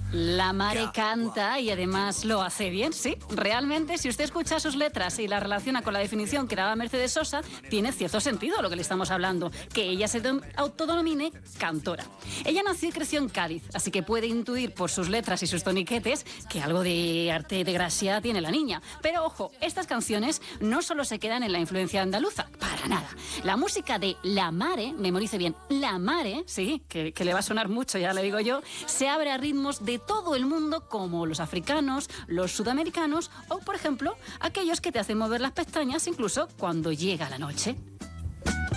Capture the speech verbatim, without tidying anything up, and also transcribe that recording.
La Mare canta y además lo hace bien, sí. Realmente, si usted escucha sus letras y la relaciona con la definición que daba Mercedes Sosa, tiene cierto sentido lo que le estamos hablando, que ella se autodenomine cantora. Ella nació y creció en Cádiz, así que puede intuir por sus letras y sus toniquetes que algo de arte de gracia tiene la niña. Pero ojo, estas canciones no solo se quedan en la influencia andaluza, para nada. La música de La Mare, memorice bien, La Mare, sí, que, que le va a sonar mucho, ya le digo yo, se abre a ritmos de todo el mundo como los africanos, los sudamericanos o, por ejemplo, aquellos que te hacen mover las pestañas incluso cuando llega la noche.